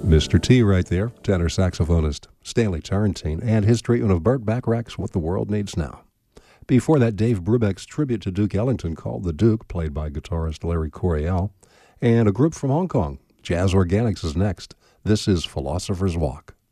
Mr. T right there, tenor saxophonist Stanley Turrentine, and his treatment of Burt Bacharach's What the World Needs Now. Before that, Dave Brubeck's tribute to Duke Ellington called The Duke, played by guitarist Larry Coryell, and a group from Hong Kong, Jazz Organics, is next. This is Philosopher's Walk.